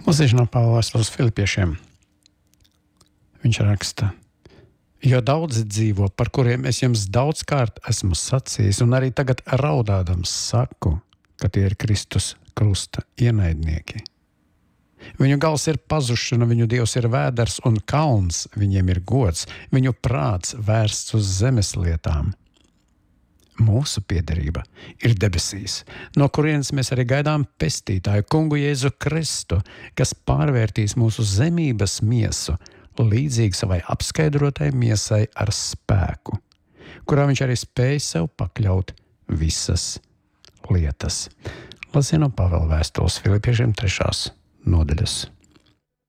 Lasīšu no Pāvila vēstules Filipiešiem. Viņš raksta: jo daudzi dzīvo, par kuriem es jums daudzkārt esmu sacījis, un arī tagad raudādams saku, ka tie ir Kristus krusta ienaidnieki. Viņu gals ir pazušs, un viņu dievs ir vēders, un kalns viņiem ir gods, viņu prāts vērsts uz zemes lietām. Mūsu piederība ir debesīs, no kurienes mēs arī gaidām pestītāju kungu Jēzu Kristu, kas pārvērtīs mūsu zemības miesu līdzīgi savai apskaidrotai miesai ar spēku, kurā viņš arī spēja sev pakļaut visas lietas. Lasīju no Pāvila vēstules Filipiešiem 3. nodaļas.